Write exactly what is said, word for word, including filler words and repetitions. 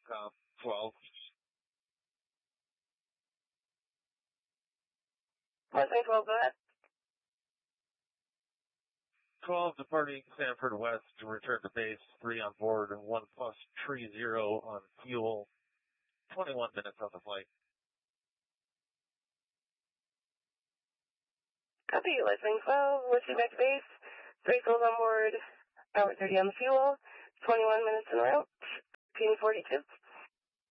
com, twelve. Mustang twelve, go ahead. twelve departing Sanford West to return to base, three on board, and one plus tree zero on fuel, twenty-one minutes on the flight. Copy, Mustang twelve, what's your next base? Three souls on board, hour thirty on the fuel, twenty-one minutes en route, P forty-two.